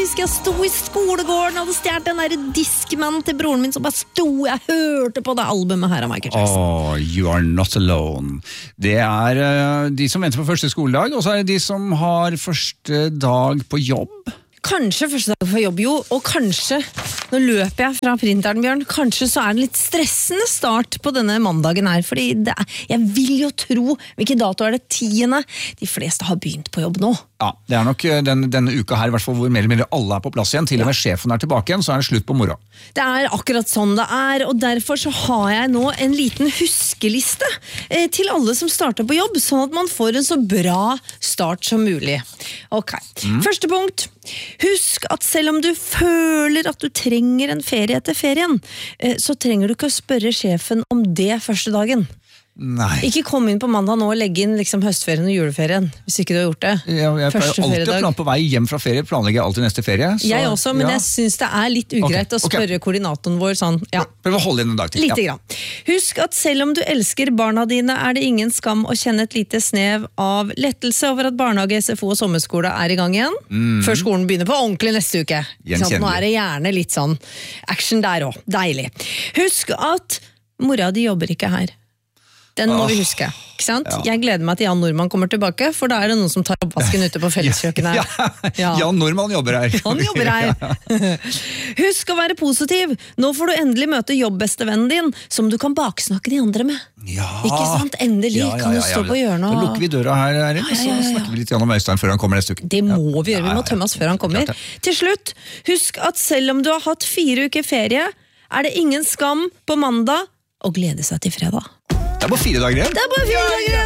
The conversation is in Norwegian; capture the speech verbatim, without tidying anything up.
husker jeg sto i skolegården og hadde stjert den der diskmannen til broren min som bare sto, jeg hørte på det albumet her av Michael Jackson. Oh, you are not alone. Det er uh, de som venter på første skoledag, og så er det de som har første dag på jobb. Kanskje første dag på jobb, jo, og kanskje, nå løper jeg fra printeren, Bjørn, kanskje så er det litt stressende start på denne mandagen her, fordi det er, jeg vil jo tro, hvilke dato er det tiende? De fleste har begynt på jobb nå. Ja, det er nok den, denne uka her, i hvert fall hvor mer eller mindre alle er på plass igjen, til og med sjefen er tilbake igjen, så er det slutt på moro. Det er akkurat sånn det er, og derfor så har jeg nå en liten huskeliste eh, til alle som starter på jobb, sånn at man får en så bra start som mulig. Ok, mm. Første punkt. Husk at selv om du føler at du trenger en ferie etter ferien, eh, så trenger du ikke å spørre sjefen om det første dagen. Nei. Ikke kom inn på mandag nå og legge inn liksom høstferien og juleferien, hvis ikke du har gjort det. Ja, jeg pleier Første alltid feriedag. å plan på vei hjem fra ferie, planlegger jeg alltid neste ferie. Så, jeg også, men ja. jeg synes det er litt ugreit okay, å spørre okay. koordinatoren vår sånn, ja. Prøv å holde inn en dag til. Lite ja. grann. Husk at selv om du elsker barna dine, er det ingen skam å kjenne et lite snev av lettelse over at barnehage, S F O og sommerskole er i gang igjen, mm. før skolen begynner på ordentlig neste uke. Sånn, nå er det gjerne litt sånn action der også. Deilig. Husk at mora di jobber ikke her. Den må oh, vi huske, ikke sant? Ja. Jeg gleder meg til Jan Normann kommer tilbake, for da er det noen som tar oppvasken ute på felleskjøkkenet her. Ja, ja. Jan Normann jobber her. Han jobber her. Husk å være positiv. Nå får du endelig møte jobbestevennen din, som du kan baksnakke de andre med. Ja. Ikke sant? Endelig ja, ja, ja, kan du stå ja. på hjørnet. Da lukker vi døra her, Erik, og så snakker vi litt om Øystein før han kommer neste uke. Det må vi gjøre, vi må tømme oss før han kommer. Til slutt, husk at selv om du har hatt fire uker ferie, er det ingen skam på mandag å glede seg til fredag. Det er bare fire dager igjen. Det er bare fire dager igjen.